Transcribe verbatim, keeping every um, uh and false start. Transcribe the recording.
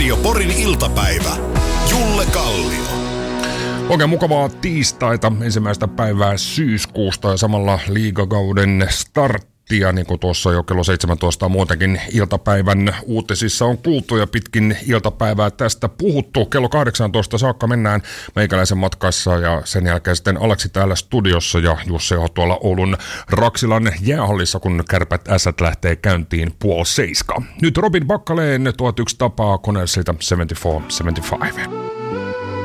Radio Porin iltapäivä. Julle Kallio. Oikein mukavaa tiistaita, ensimmäistä päivää syyskuusta ja samalla liigakauden starttia, niin kuin tuossa jo kello seitsemäntoista muutenkin iltapäivän uutisissa on kuultu ja pitkin iltapäivää tästä puhuttu. Kello kahdeksantoista saakka mennään meikäläisen matkassa ja sen jälkeen sitten Aleksi täällä studiossa ja Jussi Aho tuolla Oulun Raksilan jäähallissa, kun Kärpät Ässät lähtee käyntiin puoli seiska. Nyt Robin Bakkaleen tuhat yksi tapaa Connellsilta seitsemänkymmentäneljä seitsemänkymmentäviisi.